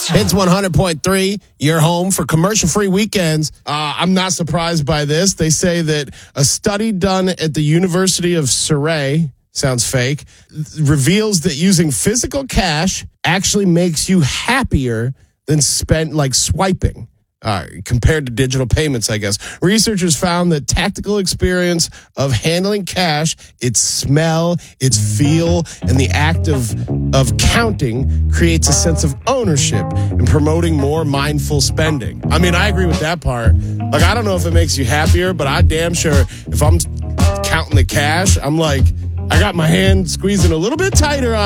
Hits 100.3, your home for commercial-free weekends. I'm not surprised by this. They say that a study done at the University of Surrey, sounds fake, reveals that using physical cash actually makes you happier than swiping. Compared to digital payments, I guess. Researchers found that tactical experience of handling cash, its smell, its feel, and the act of counting creates a sense of ownership and promoting more mindful spending. I mean, I agree with that part. Like, I don't know if it makes you happier, but I damn sure if I'm counting the cash, I'm like, I got my hand squeezing a little bit tighter on